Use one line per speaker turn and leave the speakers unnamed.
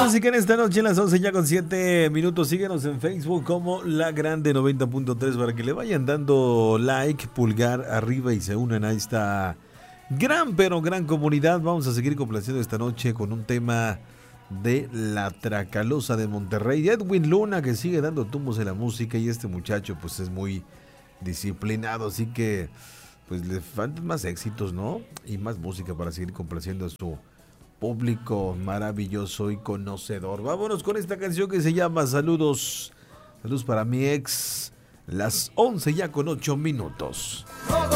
música en esta noche, en las 11 ya con 7 minutos. Síguenos en Facebook como La Grande 90.3 para que le vayan dando like, pulgar arriba y se unan a esta gran, pero gran comunidad. Vamos a seguir complaciendo esta noche con un tema de La Tracalosa de Monterrey, de Edwin Luna, que sigue dando tumbos en la música, y este muchacho pues es muy disciplinado, así que pues le faltan más éxitos, ¿no? Y más música para seguir complaciendo a su público maravilloso y conocedor. Vámonos con esta canción que se llama Saludos. Saludos para mi ex. Las 11 ya con 8 minutos.